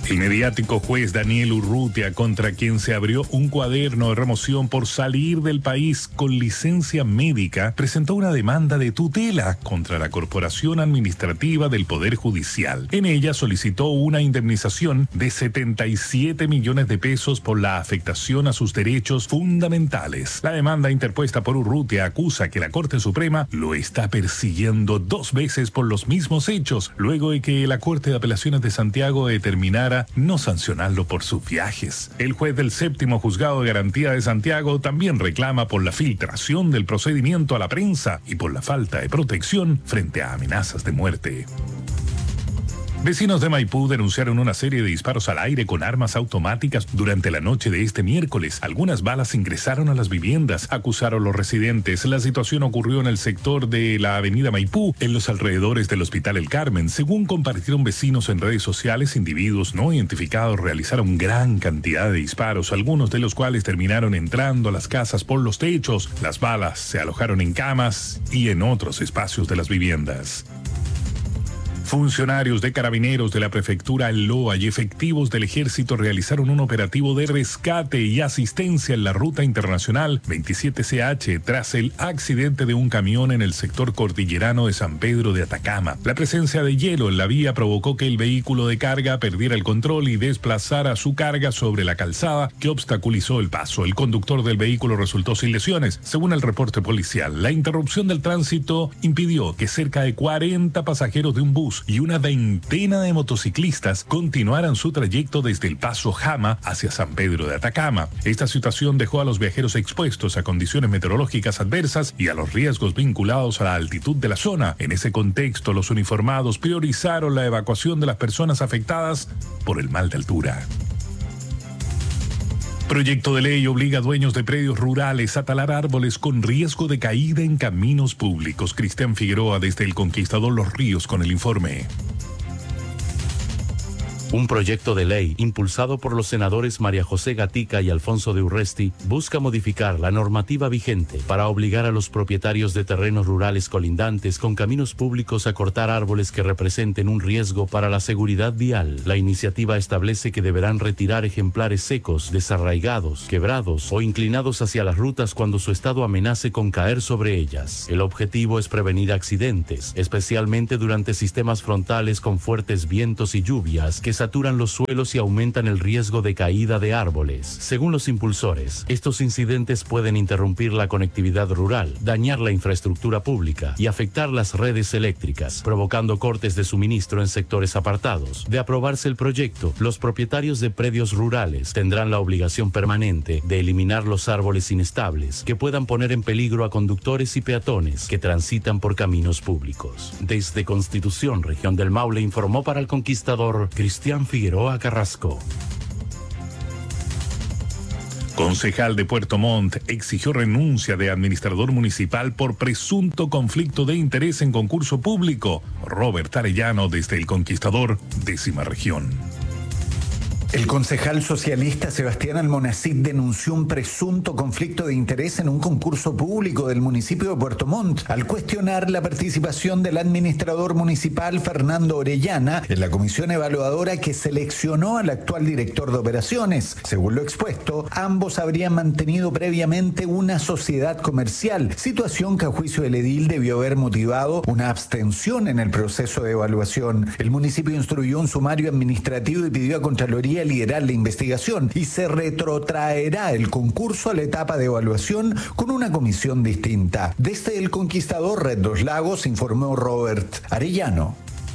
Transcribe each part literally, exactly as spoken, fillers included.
El mediático juez Daniel Urrutia, contra quien se abrió un cuaderno de remoción por salir del país con licencia médica, presentó una demanda de tutela contra la Corporación Administrativa del Poder Judicial. En ella solicitó una indemnización de setenta y siete millones de pesos por la afectación a sus derechos fundamentales. La demanda interpuesta por Urrutia acusa que la Corte Suprema lo está persiguiendo dos veces por los mismos hechos, luego de que la Corte de Apelaciones de Santiago determinara no sancionarlo por sus viajes. El juez del séptimo juzgado de garantía de Santiago también reclama por la filtración del procedimiento a la prensa y por la falta de protección frente a amenazas de muerte. Vecinos de Maipú denunciaron una serie de disparos al aire con armas automáticas durante la noche de este miércoles. Algunas balas ingresaron a las viviendas, acusaron los residentes. La situación ocurrió en el sector de la avenida Maipú, en los alrededores del Hospital El Carmen. Según compartieron vecinos en redes sociales, individuos no identificados realizaron gran cantidad de disparos, algunos de los cuales terminaron entrando a las casas por los techos. Las balas se alojaron en camas y en otros espacios de las viviendas. Funcionarios de Carabineros de la Prefectura El Loa y efectivos del Ejército realizaron un operativo de rescate y asistencia en la ruta internacional veintisiete C H tras el accidente de un camión en el sector cordillerano de San Pedro de Atacama. La presencia de hielo en la vía provocó que el vehículo de carga perdiera el control y desplazara su carga sobre la calzada, que obstaculizó el paso. El conductor del vehículo resultó sin lesiones. Según el reporte policial, la interrupción del tránsito impidió que cerca de cuarenta pasajeros de un bus y una veintena de motociclistas continuaran su trayecto desde el paso Jama hacia San Pedro de Atacama. Esta situación dejó a los viajeros expuestos a condiciones meteorológicas adversas y a los riesgos vinculados a la altitud de la zona. En ese contexto, los uniformados priorizaron la evacuación de las personas afectadas por el mal de altura. Proyecto de ley obliga a dueños de predios rurales a talar árboles con riesgo de caída en caminos públicos. Cristian Figueroa desde El Conquistador Los Ríos con el informe. Un proyecto de ley impulsado por los senadores María José Gatica y Alfonso de Urresti busca modificar la normativa vigente para obligar a los propietarios de terrenos rurales colindantes con caminos públicos a cortar árboles que representen un riesgo para la seguridad vial. La iniciativa establece que deberán retirar ejemplares secos, desarraigados, quebrados o inclinados hacia las rutas cuando su estado amenace con caer sobre ellas. El objetivo es prevenir accidentes, especialmente durante sistemas frontales con fuertes vientos y lluvias que saturan los suelos y aumentan el riesgo de caída de árboles. Según los impulsores, estos incidentes pueden interrumpir la conectividad rural, dañar la infraestructura pública y afectar las redes eléctricas, provocando cortes de suministro en sectores apartados. De aprobarse el proyecto, los propietarios de predios rurales tendrán la obligación permanente de eliminar los árboles inestables que puedan poner en peligro a conductores y peatones que transitan por caminos públicos. Desde Constitución, Región del Maule, informó para El Conquistador Cristian Figueroa Carrasco. Concejal de Puerto Montt exigió renuncia de administrador municipal por presunto conflicto de interés en concurso público. Robert Arellano desde El Conquistador, décima región. El concejal socialista Sebastián Almonacid denunció un presunto conflicto de interés en un concurso público del municipio de Puerto Montt al cuestionar la participación del administrador municipal Fernando Orellana en la comisión evaluadora que seleccionó al actual director de operaciones. Según lo expuesto, ambos habrían mantenido previamente una sociedad comercial, situación que a juicio del edil debió haber motivado una abstención en el proceso de evaluación. El municipio instruyó un sumario administrativo y pidió a Contraloría liderar la investigación y se retrotraerá el concurso a la etapa de evaluación con una comisión distinta. Desde El Conquistador, Red Dos Lagos, informó Robert Arellano.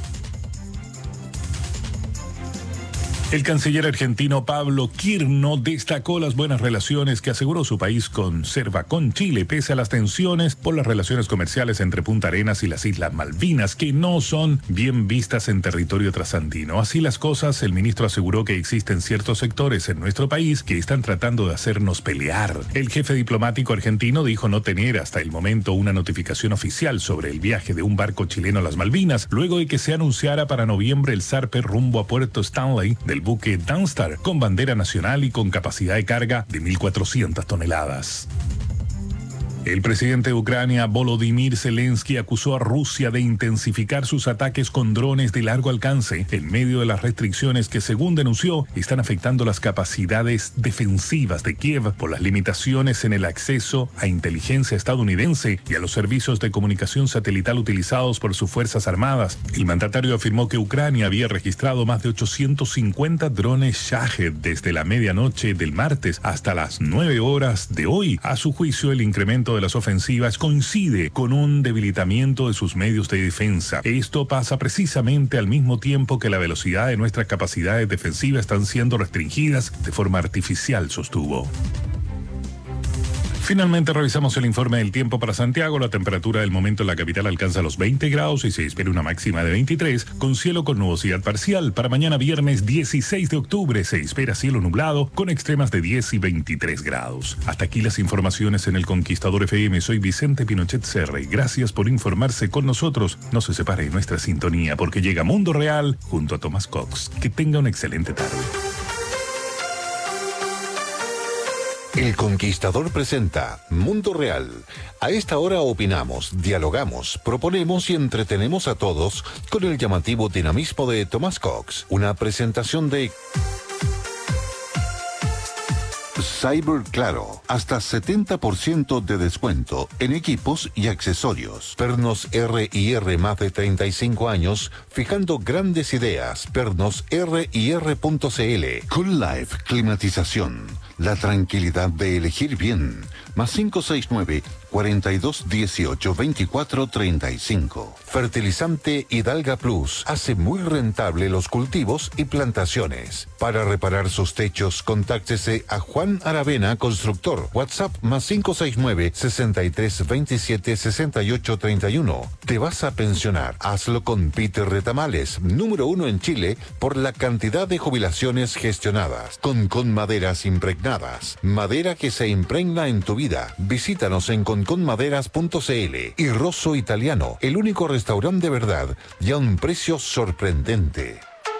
El canciller argentino Pablo Quirno destacó las buenas relaciones que aseguró su país conserva con Chile, pese a las tensiones por las relaciones comerciales entre Punta Arenas y las Islas Malvinas, que no son bien vistas en territorio trasandino. Así las cosas, el ministro aseguró que existen ciertos sectores en nuestro país que están tratando de hacernos pelear. El jefe diplomático argentino dijo no tener hasta el momento una notificación oficial sobre el viaje de un barco chileno a las Malvinas, luego de que se anunciara para noviembre el zarpe rumbo a Puerto Stanley del buque Downstar, con bandera nacional y con capacidad de carga de mil cuatrocientas toneladas. El presidente de Ucrania, Volodymyr Zelensky, acusó a Rusia de intensificar sus ataques con drones de largo alcance en medio de las restricciones que, según denunció, están afectando las capacidades defensivas de Kiev por las limitaciones en el acceso a inteligencia estadounidense y a los servicios de comunicación satelital utilizados por sus fuerzas armadas. El mandatario afirmó que Ucrania había registrado más de ochocientos cincuenta drones Shahed desde la medianoche del martes hasta las nueve horas de hoy. A su juicio, el incremento de las ofensivas coincide con un debilitamiento de sus medios de defensa. Esto pasa precisamente al mismo tiempo que la velocidad de nuestras capacidades defensivas están siendo restringidas de forma artificial, sostuvo. Finalmente revisamos el informe del tiempo para Santiago. La temperatura del momento en la capital alcanza los veinte grados y se espera una máxima de veintitrés, con cielo con nubosidad parcial. Para mañana viernes dieciséis de octubre se espera cielo nublado con extremas de diez y veintitrés grados. Hasta aquí las informaciones en El Conquistador F M. Soy Vicente Pinochet Serra y gracias por informarse con nosotros. No se separe de nuestra sintonía porque llega Mundo Real junto a Tomás Cox. Que tenga una excelente tarde. El Conquistador presenta Mundo Real. A esta hora opinamos, dialogamos, proponemos y entretenemos a todos con el llamativo dinamismo de Tomás Cox. Una presentación de Cyber Claro, hasta setenta por ciento de descuento en equipos y accesorios. Pernos R y R, más de treinta y cinco años, fijando grandes ideas. Pernos R y R punto C L. Cool Life Climatización. La tranquilidad de elegir bien. Más cinco seis nueve, cuarenta y dos dieciocho, veinticuatro treinta y cinco. Fertilizante Hidalga Plus hace muy rentable los cultivos y plantaciones. Para reparar sus techos, contáctese a Juan Aravena Constructor. WhatsApp más cinco seis nueve, sesenta y tres veintisiete sesenta y ocho treinta y uno. ¿Te vas a pensionar? Hazlo con Peter Retamales, número uno en Chile por la cantidad de jubilaciones gestionadas. Con con maderas impregnadas. Madera que se impregna en tu vida. Visítanos en conconmaderas punto c l. Y Rosso Italiano, el único restaurante de verdad y a un precio sorprendente.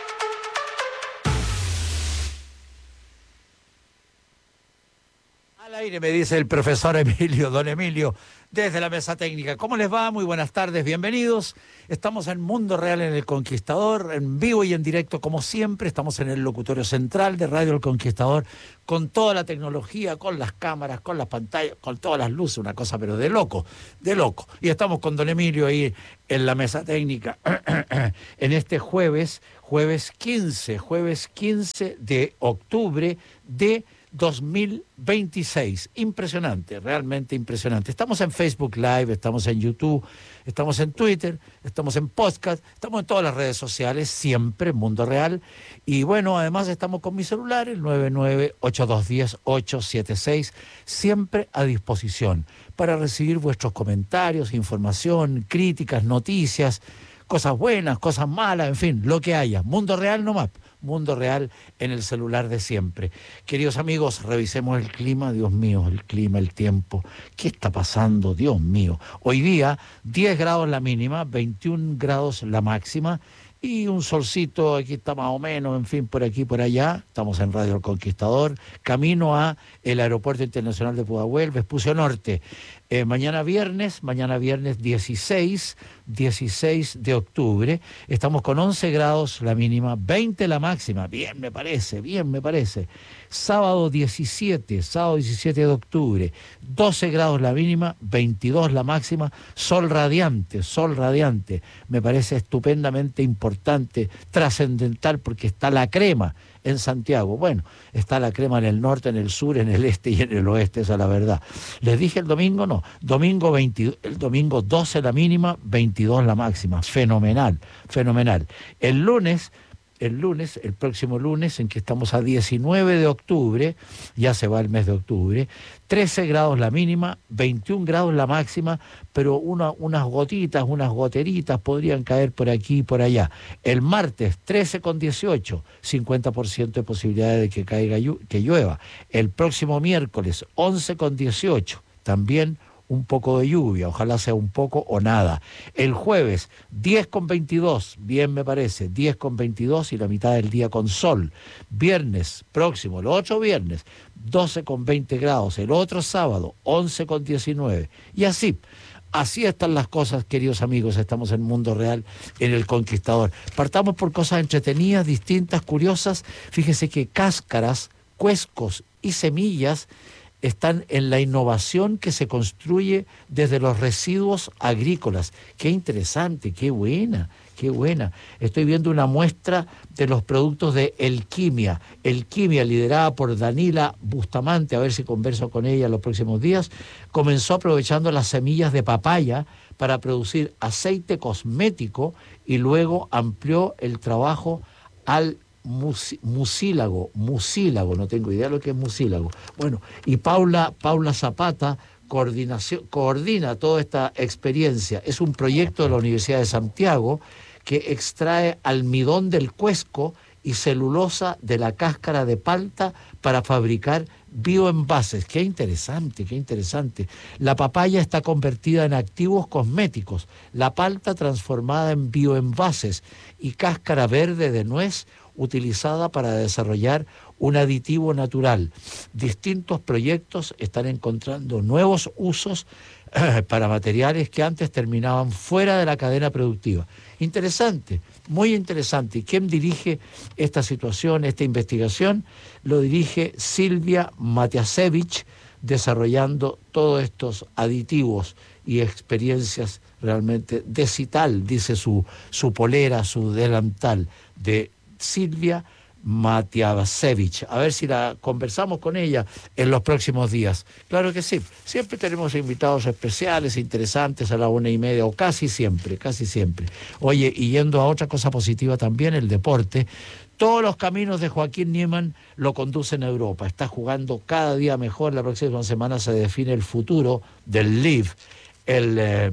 Al aire me dice el profesor Emilio, don Emilio, desde la mesa técnica. ¿Cómo les va? Muy buenas tardes, bienvenidos. Estamos en Mundo Real en El Conquistador, en vivo y en directo como siempre. Estamos en el locutorio central de Radio El Conquistador, con toda la tecnología, con las cámaras, con las pantallas, con todas las luces, una cosa pero de loco, de loco. Y estamos con don Emilio ahí en la mesa técnica en este jueves, jueves quince, jueves quince de octubre de dos mil veintiséis. Impresionante, realmente impresionante. Estamos en Facebook Live, estamos en YouTube, estamos en Twitter, estamos en podcast, estamos en todas las redes sociales, siempre Mundo Real. Y bueno, además estamos con mi celular, el nueve nueve ocho dos uno cero ocho siete seis, siempre a disposición para recibir vuestros comentarios, información, críticas, noticias, cosas buenas, cosas malas, en fin, lo que haya. Mundo Real nomás. Mundo Real en el celular de siempre. Queridos amigos, revisemos el clima. Dios mío, el clima, el tiempo. ¿Qué está pasando? Dios mío. Hoy día, diez grados la mínima, veintiún grados la máxima y un solcito, aquí está más o menos, en fin, por aquí, por allá. Estamos en Radio El Conquistador, camino a el Aeropuerto Internacional de Pudahuel, Vespucio Norte. Eh, mañana viernes, mañana viernes dieciséis, dieciséis de octubre, estamos con once grados la mínima, veinte la máxima, bien me parece, bien me parece. Sábado diecisiete, sábado diecisiete de octubre, doce grados la mínima, veintidós la máxima, sol radiante, sol radiante, me parece estupendamente importante, trascendental, porque está la crema en Santiago. Bueno, está la crema en el norte, en el sur, en el este y en el oeste, esa es la verdad. Les dije el domingo, no, domingo veinte, el domingo doce la mínima, veintidós la máxima, fenomenal, fenomenal. El lunes, el lunes, el próximo lunes, en que estamos a diecinueve de octubre, ya se va el mes de octubre, trece grados la mínima, veintiún grados la máxima, pero una, unas gotitas, unas goteritas podrían caer por aquí y por allá. El martes, trece con dieciocho, cincuenta por ciento de posibilidades de que caiga, que llueva. El próximo miércoles, once con dieciocho, también un poco de lluvia, ojalá sea un poco o nada. El jueves, diez con veintidós, bien me parece, diez con veintidós y la mitad del día con sol. Viernes próximo, el otro viernes, doce con veinte grados, el otro sábado, once con diecinueve. Y así, así están las cosas, queridos amigos, estamos en Mundo Real, en El Conquistador. Partamos por cosas entretenidas, distintas, curiosas. Fíjese que cáscaras, cuescos y semillas están en la innovación que se construye desde los residuos agrícolas. Qué interesante, qué buena, qué buena. Estoy viendo una muestra de los productos de Elquimia. Elquimia, liderada por Danila Bustamante, a ver si converso con ella en los próximos días, comenzó aprovechando las semillas de papaya para producir aceite cosmético y luego amplió el trabajo al mucílago, mucílago, no tengo idea de lo que es mucílago. Bueno, y Paula, Paula Zapata coordinación, coordina toda esta experiencia. Es un proyecto de la Universidad de Santiago que extrae almidón del cuesco y celulosa de la cáscara de palta para fabricar bioenvases. Qué interesante, qué interesante. La papaya está convertida en activos cosméticos, la palta transformada en bioenvases y cáscara verde de nuez utilizada para desarrollar un aditivo natural. Distintos proyectos están encontrando nuevos usos eh, para materiales que antes terminaban fuera de la cadena productiva. Interesante, muy interesante. ¿Y quién dirige esta situación, esta investigación? Lo dirige Silvia Matiasevich, desarrollando todos estos aditivos y experiencias realmente de Cital, dice su, su polera, su delantal, de Silvia Matiasevich. A ver si la conversamos con ella en los próximos días. Claro que sí. Siempre tenemos invitados especiales, interesantes a la una y media, o casi siempre, casi siempre. Oye, y yendo a otra cosa positiva también, el deporte. Todos los caminos de Joaquín Niemann lo conducen a Europa. Está jugando cada día mejor. La próxima semana se define el futuro del L I V. El eh,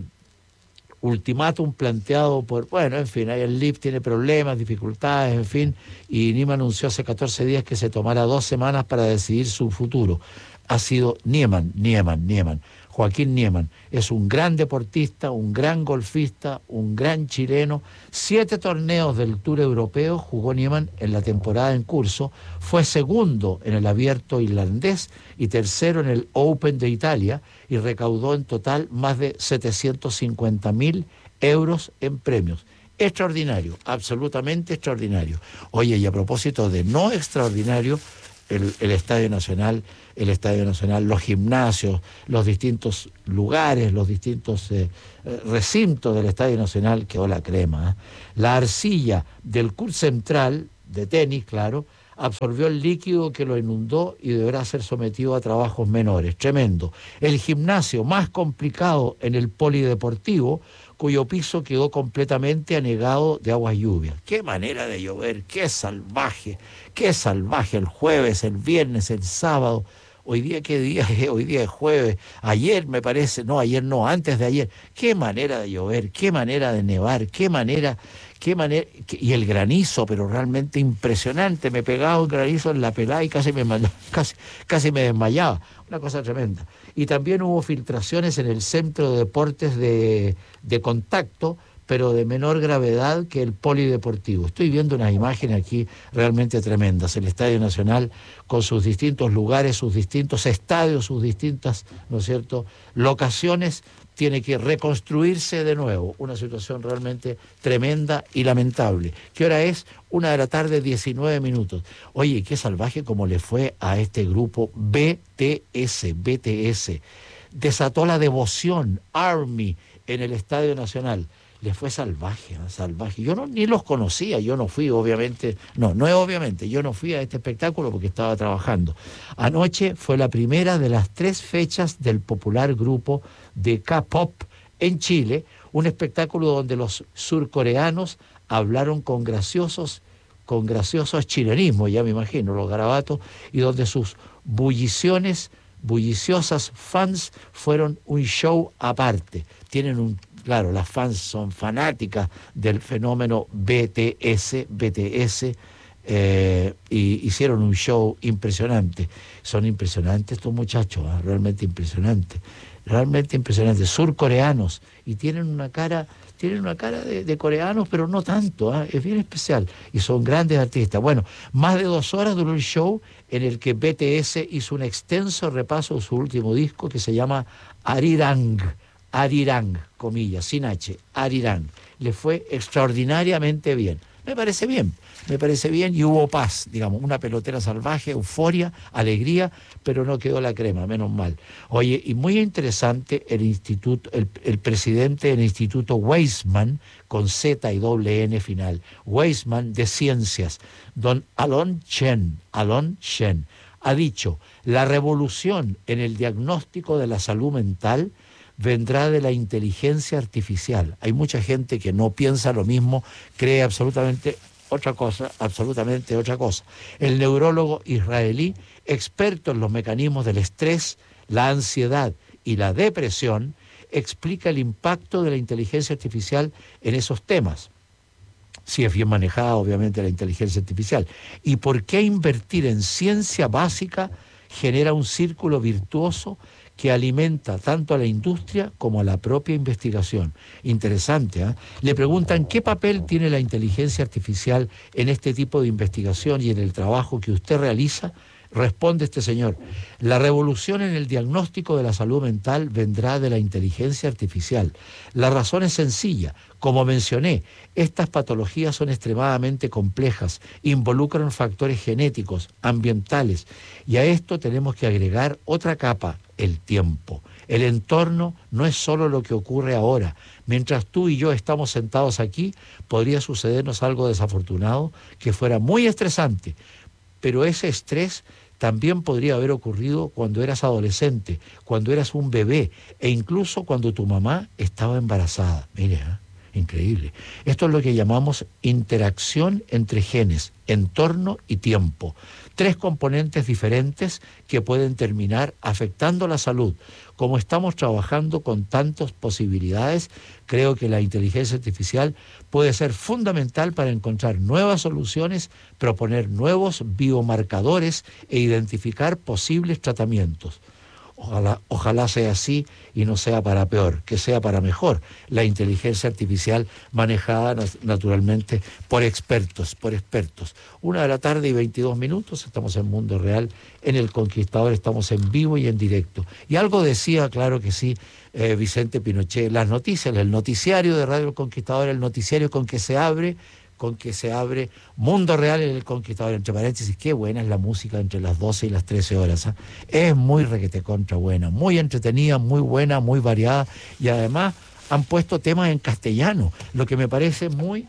ultimátum planteado por, bueno, en fin, el L I V tiene problemas, dificultades, en fin, y Niemann anunció hace catorce días que se tomara dos semanas para decidir su futuro. Ha sido Niemann, Niemann, Niemann. Joaquín Niemann es un gran deportista, un gran golfista, un gran chileno. Siete torneos del Tour Europeo jugó Niemann en la temporada en curso. Fue segundo en el Abierto Irlandés y tercero en el Open de Italia y recaudó en total más de setecientos cincuenta mil euros en premios. Extraordinario, absolutamente extraordinario. Oye, y a propósito de no extraordinario, el, el Estadio Nacional, el Estadio Nacional, los gimnasios, los distintos lugares, los distintos eh, recintos del Estadio Nacional, quedó la crema. ¿eh? La arcilla del Court Central, de tenis, claro, absorbió el líquido que lo inundó y deberá ser sometido a trabajos menores. Tremendo. El gimnasio más complicado en el polideportivo, cuyo piso quedó completamente anegado de aguas lluvias. Qué manera de llover, qué salvaje, qué salvaje el jueves, el viernes, el sábado. Hoy día, ¿qué día es? Hoy día es jueves. Ayer me parece, no, ayer no, antes de ayer. Qué manera de llover, qué manera de nevar, qué manera, qué manera, y el granizo, pero realmente impresionante. Me pegaba un granizo en la pelada y casi me, casi, casi me desmayaba. Una cosa tremenda. Y también hubo filtraciones en el Centro de Deportes de, de Contacto, pero de menor gravedad que el polideportivo. Estoy viendo unas imágenes aquí realmente tremendas. El Estadio Nacional con sus distintos lugares, sus distintos estadios, sus distintas, ¿no es cierto?, locaciones, tiene que reconstruirse de nuevo. Una situación realmente tremenda y lamentable. ¿Qué hora es? Una de la tarde, diecinueve minutos. Oye, qué salvaje como le fue a este grupo B T S, B T S. Desató la devoción, Army, en el Estadio Nacional. Le fue salvaje, ¿no? salvaje. Yo no, ni los conocía, yo no fui, obviamente, no, no es obviamente, yo no fui a este espectáculo porque estaba trabajando. Anoche fue la primera de las tres fechas del popular grupo de K-pop en Chile, un espectáculo donde los surcoreanos hablaron con graciosos, con graciosos chilenismos, ya me imagino, los garabatos, y donde sus bulliciones, bulliciosas fans fueron un show aparte. Tienen un Claro, las fans son fanáticas del fenómeno B T S, B T S, eh, y hicieron un show impresionante. Son impresionantes estos muchachos, ¿eh? realmente impresionantes. realmente impresionantes, surcoreanos, y tienen una cara, tienen una cara de, de coreanos, pero no tanto, ¿eh? Es bien especial, y son grandes artistas. Bueno, más de dos horas duró el show, en el que B T S hizo un extenso repaso de su último disco, que se llama Arirang, Arirang, comillas, sin H, Arirang. Le fue extraordinariamente bien. Me parece bien, me parece bien, y hubo paz, digamos, una pelotera salvaje, euforia, alegría, pero no quedó la crema, menos mal. Oye, y muy interesante el instituto, el, el presidente del Instituto Weizmann, con Z y doble N final, Weizmann de Ciencias, don Alon Chen, Alon Chen, ha dicho: la revolución en el diagnóstico de la salud mental vendrá de la inteligencia artificial. Hay mucha gente que no piensa lo mismo, cree absolutamente otra cosa, absolutamente otra cosa. El neurólogo israelí, experto en los mecanismos del estrés, la ansiedad y la depresión, explica el impacto de la inteligencia artificial en esos temas. Si es bien manejada, obviamente, la inteligencia artificial. ¿Y por qué invertir en ciencia básica genera un círculo virtuoso que alimenta tanto a la industria como a la propia investigación? Interesante, ¿eh? Le preguntan qué papel tiene la inteligencia artificial en este tipo de investigación y en el trabajo que usted realiza. Responde este señor: la revolución en el diagnóstico de la salud mental vendrá de la inteligencia artificial. La razón es sencilla. Como mencioné, estas patologías son extremadamente complejas, involucran factores genéticos, ambientales, y a esto tenemos que agregar otra capa: el tiempo. El entorno no es solo lo que ocurre ahora. Mientras tú y yo estamos sentados aquí, podría sucedernos algo desafortunado que fuera muy estresante, pero ese estrés también podría haber ocurrido cuando eras adolescente, cuando eras un bebé, e incluso cuando tu mamá estaba embarazada. Mire, ¿eh? Increíble. Esto es lo que llamamos interacción entre genes, entorno y tiempo. Tres componentes diferentes que pueden terminar afectando la salud. Como estamos trabajando con tantas posibilidades, creo que la inteligencia artificial puede ser fundamental para encontrar nuevas soluciones, proponer nuevos biomarcadores e identificar posibles tratamientos. Ojalá, ojalá sea así y no sea para peor, que sea para mejor. La inteligencia artificial manejada naturalmente por expertos, por expertos. Una de la tarde y veintidós minutos, estamos en Mundo Real, en El Conquistador, estamos en vivo y en directo. Y algo decía, claro que sí, eh, Vicente Pinochet, las noticias, el noticiario de Radio El Conquistador, el noticiario con que se abre... con que se abre Mundo Real en El Conquistador, entre paréntesis. Qué buena es la música entre las doce y las trece horas, ¿eh? Es muy requete contra buena, muy entretenida, muy buena, muy variada, y además han puesto temas en castellano, lo que me parece muy...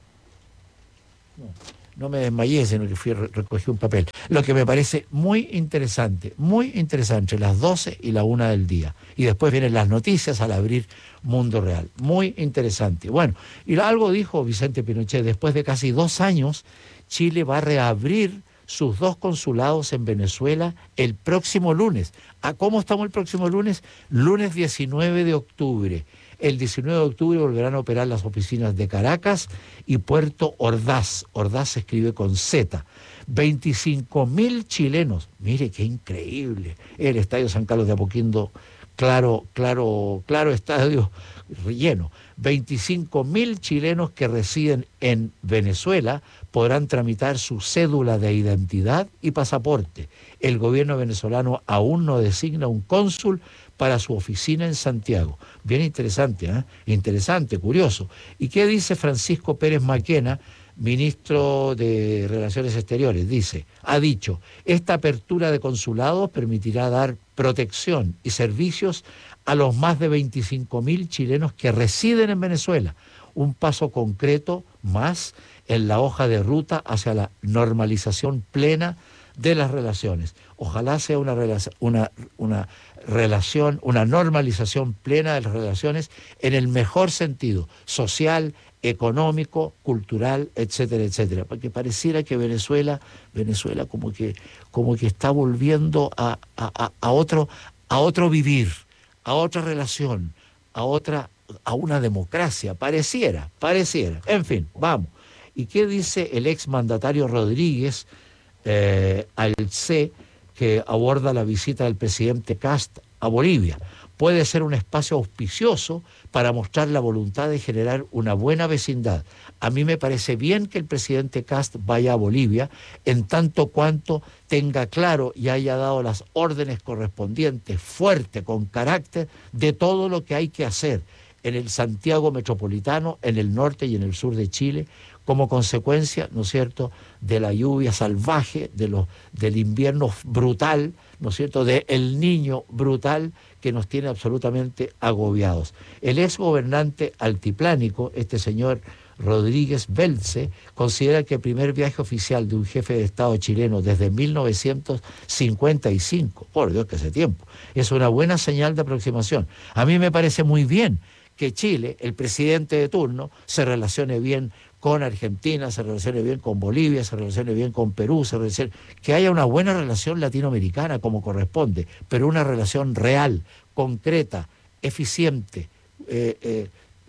No, no me desmayé, sino que fui recogí un papel. Lo que me parece muy interesante, muy interesante, las doce y la una del día. Y después vienen las noticias al abrir Mundo Real. Muy interesante. Bueno, y algo dijo Vicente Pinochet: después de casi dos años, Chile va a reabrir sus dos consulados en Venezuela el próximo lunes. ¿A cómo estamos el próximo lunes? Lunes diecinueve de octubre. El diecinueve de octubre volverán a operar las oficinas de Caracas y Puerto Ordaz. Ordaz se escribe con Z. veinticinco mil chilenos. Mire qué increíble. El Estadio San Carlos de Apoquindo, claro, claro, claro estadio lleno. veinticinco mil chilenos que residen en Venezuela podrán tramitar su cédula de identidad y pasaporte. El gobierno venezolano aún no designa un cónsul para su oficina en Santiago. Bien interesante, ¿eh? Interesante, curioso. ¿Y qué dice Francisco Pérez Maquena, ministro de Relaciones Exteriores? Dice, ha dicho: esta apertura de consulados permitirá dar protección y servicios a los más de veinticinco mil chilenos que residen en Venezuela. Un paso concreto más en la hoja de ruta hacia la normalización plena de las relaciones. Ojalá sea una, una, una relación, una normalización plena de las relaciones en el mejor sentido, social, económico, cultural, etcétera, etcétera. Porque pareciera que Venezuela, Venezuela como que, como que está volviendo a, a, a, otro, a otro vivir, a otra relación, a otra, a una democracia, pareciera, pareciera. En fin, vamos. ¿Y qué dice el exmandatario Rodríguez eh, al C, que aborda la visita del presidente Kast a Bolivia? puede ser un espacio auspicioso para mostrar la voluntad de generar una buena vecindad. A mí me parece bien que el presidente Kast vaya a Bolivia, en tanto cuanto tenga claro y haya dado las órdenes correspondientes, fuerte, con carácter, de todo lo que hay que hacer en el Santiago metropolitano, en el norte y en el sur de Chile, como consecuencia, ¿no es cierto?, de la lluvia salvaje, de los, del invierno brutal, ¿no es cierto?, de el Niño brutal que nos tiene absolutamente agobiados. El ex gobernante altiplánico, este señor Rodríguez Belce, considera que el primer viaje oficial de un jefe de Estado chileno desde mil novecientos cincuenta y cinco, por Dios que hace tiempo, es una buena señal de aproximación. A mí me parece muy bien que Chile, el presidente de turno, se relacione bien con Argentina, se relacione bien con Bolivia, se relacione bien con Perú, se relacione, que haya una buena relación latinoamericana como corresponde, pero una relación real, concreta, eficiente, eh, eh,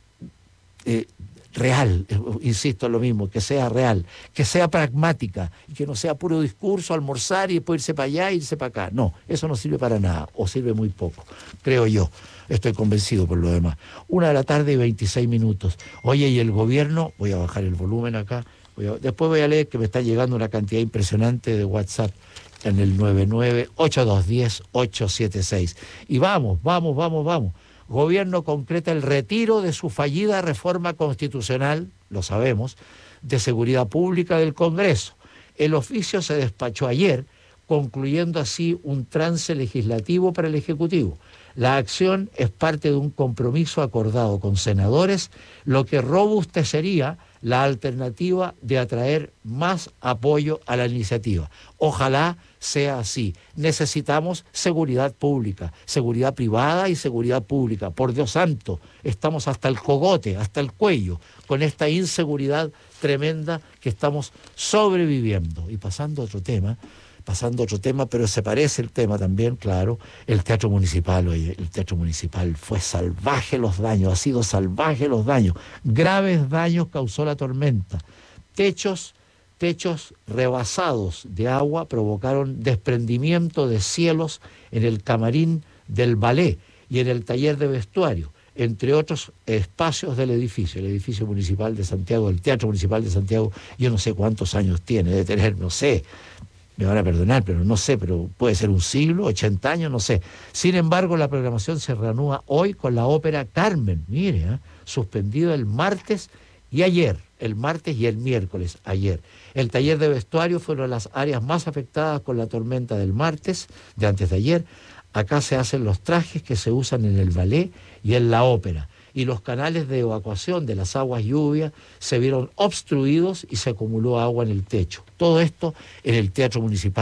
eh, real, insisto en lo mismo, que sea real, que sea pragmática y que no sea puro discurso, almorzar y después irse para allá e irse para acá. No, eso no sirve para nada, o sirve muy poco, creo yo. Estoy convencido por lo demás. Una de la tarde y veintiséis minutos. Oye, y el gobierno, voy a bajar el volumen acá, voy a, después voy a leer que me está llegando una cantidad impresionante de WhatsApp en el nueve nueve ocho dos uno cero ocho siete seis. Y vamos, vamos, vamos, vamos. Gobierno concreta el retiro de su fallida reforma constitucional, lo sabemos, de seguridad pública del Congreso. El oficio se despachó ayer, concluyendo así un trance legislativo para el Ejecutivo. La acción es parte de un compromiso acordado con senadores, lo que robustecería la alternativa de atraer más apoyo a la iniciativa. Ojalá sea así. Necesitamos seguridad pública, seguridad privada y seguridad pública. Por Dios santo, estamos hasta el cogote, hasta el cuello, con esta inseguridad tremenda que estamos sobreviviendo. Y pasando a otro tema, pasando a otro tema, pero se parece el tema también, claro, el Teatro Municipal. Oye, el Teatro Municipal fue salvaje los daños, ha sido salvaje los daños, graves daños causó la tormenta. Techos, techos rebasados de agua provocaron desprendimiento de cielos en el camarín del ballet y en el taller de vestuario, entre otros espacios del edificio, el edificio municipal de Santiago, el Teatro Municipal de Santiago. Yo no sé cuántos años tiene, de tener, no sé, me van a perdonar, pero no sé, pero puede ser un siglo, ochenta años, no sé. Sin embargo, la programación se reanuda hoy con la ópera Carmen, mire, ¿eh? suspendido el martes y ayer, el martes y el miércoles, ayer. El taller de vestuario fueron las áreas más afectadas con la tormenta del martes, de antes de ayer. Acá se hacen los trajes que se usan en el ballet y en la ópera. Y los canales de evacuación de las aguas lluvias se vieron obstruidos y se acumuló agua en el techo. Todo esto en el Teatro Municipal.